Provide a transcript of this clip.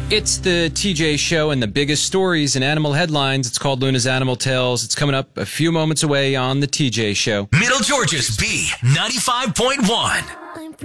It's the TJ Show and the biggest stories in animal headlines. It's called Luna's Animal Tales. It's coming up a few moments away on the TJ Show. Middle Georgia's B95.1.